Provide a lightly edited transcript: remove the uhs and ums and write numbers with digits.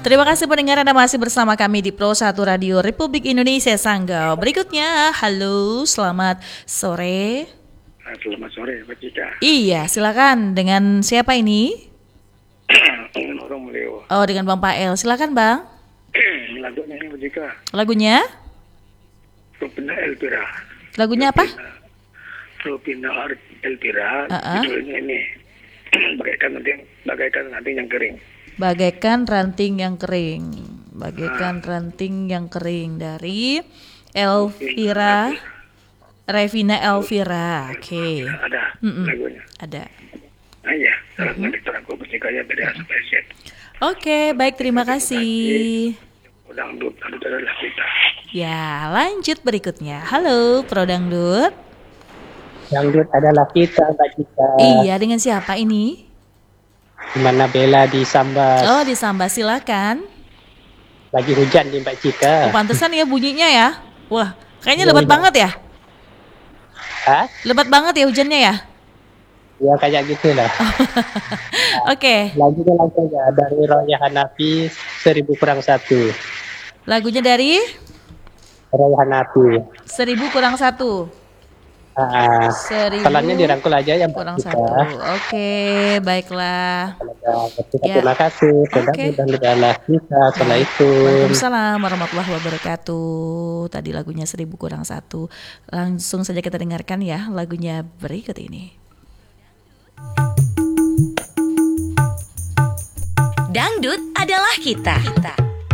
Terima kasih pendengar, Anda masih bersama kami di Pro 1 Radio Republik Indonesia Sanggau. Berikutnya, halo, selamat sore. Selamat sore, Pak Cika. Iya, silakan. Dengan siapa ini? Dengan orang Meleo. Oh, dengan Bang Pael. Silakan, Bang. Lagunya ini, Pak Cika. Lagunya? Rupina Elvira. Lagunya apa? Rupina Elvira. Judulnya ini. Bagaikan nanti yang kering. Bagaikan ranting yang kering. Bagaikan ranting yang kering dari Elvira. Revina Elvira. Oke. Ada lagunya. Ada. Iya, nanti terangku bersikaya dari spesial. Oke, baik, terima kasih. Dangdut adalah kita. Ya, lanjut berikutnya. Halo, Pro Dangdut. Dangdut adalah kita, Mbak Cika. Iya, dengan siapa ini? Gimana Bella di Sambas? Oh, di Sambas, silakan. Lagi hujan nih Mbak Cika. Oh, pantesan ya bunyinya ya. Wah, kayaknya lebat banget ya. Hah? Lebat banget ya hujannya ya. Ya kayak gitu lah. Oke. Lagunya langsung aja dari Roya Hanafi 1000-1. Lagunya dari Roya Hanafi 1000-1. 1000 Salahnya dirangkul aja ya Mbak kurang Cika. 1. Oke, baiklah. Ya. Terima kasih. Oke. Adalah kita. Assalamualaikum. Waalaikumsalam warahmatullahi wabarakatuh. Tadi lagunya 1000-1. Langsung saja kita dengarkan ya lagunya berikut ini. Dangdut adalah kita.